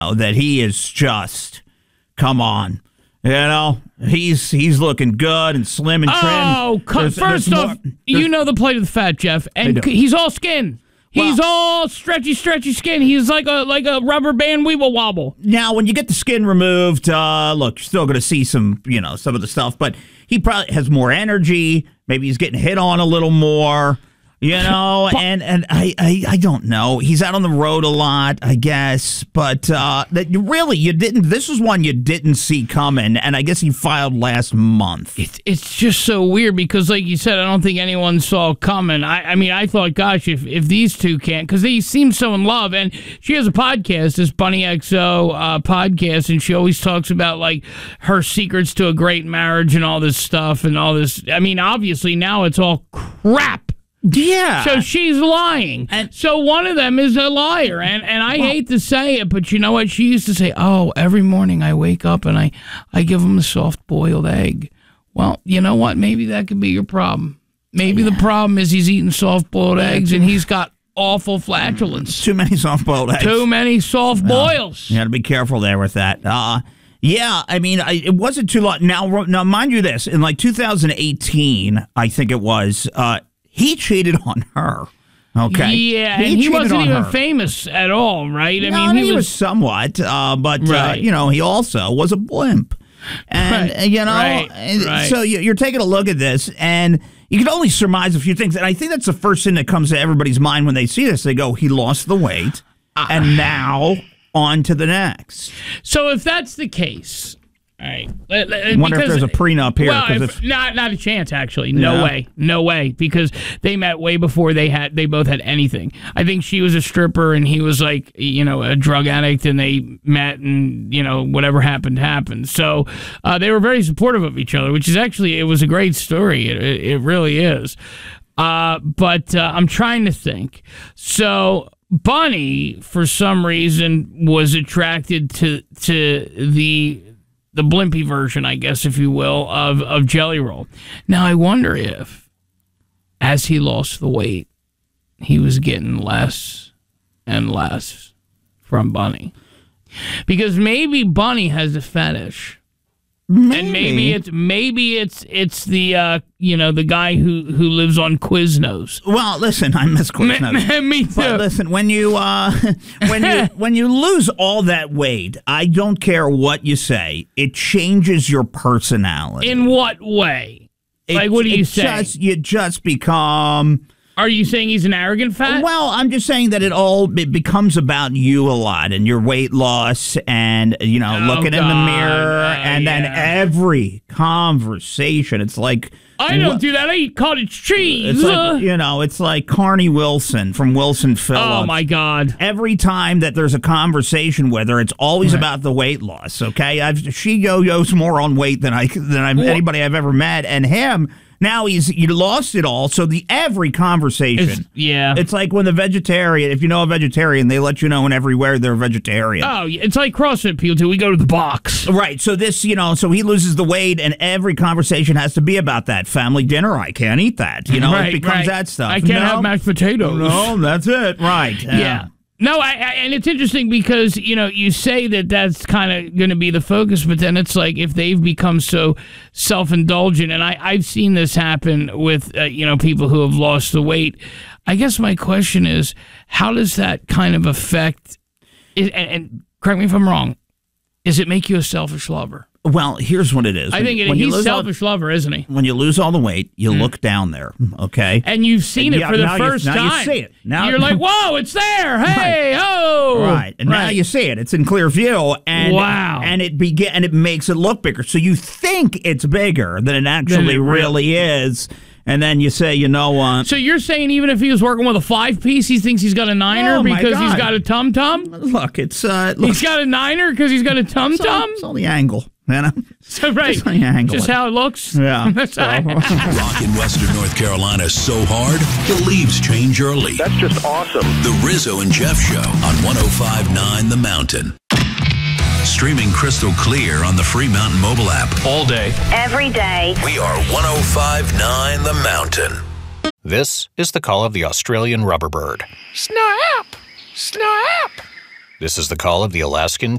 that he is just, come on. You know, he's looking good and slim and trim. Oh, first off, you know the plight of the fat, Jeff, and he's all skin. He's all stretchy skin. He's like a rubber band weeble wobble. Now, when you get the skin removed, look, you're still going to see some of the stuff, but he probably has more energy. Maybe he's getting hit on a little more. And I don't know. He's out on the road a lot, I guess. But you didn't. This is one you didn't see coming, and I guess he filed last month. It's just so weird because, like you said, I don't think anyone saw coming. I mean, I thought, gosh, if these two can't, because they seem so in love. And she has a podcast, this Bunny XO podcast, and she always talks about like her secrets to a great marriage and all this stuff and all this. I mean, obviously now it's all crap. Yeah. So she's lying. And so one of them is a liar. And I hate to say it, but you know what? She used to say, every morning I wake up and I give him a soft-boiled egg. Well, you know what? Maybe that could be your problem. Maybe the problem is he's eating soft-boiled eggs and he's got awful flatulence. Too many soft-boiled eggs. Too many soft boils. You got to be careful there with that. Yeah, I mean, it wasn't too long. Now, mind you this, in like 2018, I think it was, he cheated on her. Okay. Yeah, and he wasn't even famous at all, right? I mean, he was somewhat, but right. He also was a blimp, and right. So you're taking a look at this, and you can only surmise a few things, and I think that's the first thing that comes to everybody's mind when they see this. They go, "He lost the weight, and now on to the next." So if that's the case. All right. I wonder if there's a prenup here. Well, not a chance, actually. No way. Because they met way before they both had anything. I think she was a stripper and he was like, a drug addict, and they met and, whatever happened. So they were very supportive of each other, which is actually, it was a great story. It really is. But I'm trying to think. So Bunny, for some reason, was attracted to the blimpy version, I guess, if you will, of Jelly Roll. Now, I wonder if, as he lost the weight, he was getting less and less from Bunny. Because maybe Bunny has a fetish. And maybe it's the the guy who lives on Quiznos. Well, listen, I miss Quiznos. Me too. But listen, when you lose all that weight, I don't care what you say, it changes your personality. In what way? What do you say? You just become. Are you saying he's an arrogant fat? Well, I'm just saying that it becomes about you a lot and your weight loss and, looking in the mirror and then every conversation. It's like... I don't do that. I eat cottage cheese. It's like, it's like Carney Wilson from Wilson Phillips. Oh, my God. Every time that there's a conversation with her, it's always about the weight loss, okay? She yo-yos more on weight than anybody I've ever met. And him... Now you lost it all, so every conversation. It's like when the vegetarian, if you know a vegetarian, they let you know in everywhere they're a vegetarian. Oh, it's like CrossFit people do. We go to the box. Right, so this, so he loses the weight, and every conversation has to be about that. Family dinner, I can't eat that. It becomes that stuff. I can't have mashed potatoes. No, that's it. Right. Yeah. No, and it's interesting because, you say that's kind of going to be the focus, but then it's like if they've become so self-indulgent, and I've seen this happen with, people who have lost the weight. I guess my question is, how does that kind of affect, and correct me if I'm wrong, does it make you a selfish lover? Well, here's what it is. I think he's a selfish lover, isn't he? When you lose all the weight, you look down there, okay? And you've seen it for the first time. Now you see it. You're like, whoa, it's there. Hey, ho. Right. And now you see it. It's in clear view. And, wow. And it makes it look bigger. So you think it's bigger than it actually really is. And then you say, So you're saying even if he was working with a 5-piece, he thinks he's got a 9er because he's got a tum-tum? Look, it's... he's got a 9er because he's got a tum-tum? It's all the angle. So, right. Just how it looks? Yeah. Rock in Western North Carolina so hard, the leaves change early. That's just awesome. The Rizzo and Jeff Show on 105.9 The Mountain. Streaming crystal clear on the free Mountain mobile app. All day. Every day. We are 105.9 The Mountain. This is the call of the Australian rubber bird. Snap! Snap! This is the call of the Alaskan